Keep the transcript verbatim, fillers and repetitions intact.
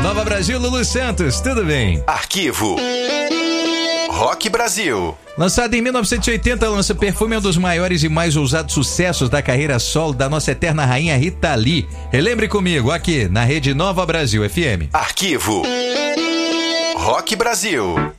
Nova Brasil, Lulu Santos, tudo bem? Arquivo Rock Brasil. Lançado em mil novecentos e oitenta, Lança Perfume é um dos maiores e mais ousados sucessos da carreira solo da nossa eterna rainha Rita Lee. Relembre comigo, aqui na Rede Nova Brasil F M. Arquivo Rock Brasil.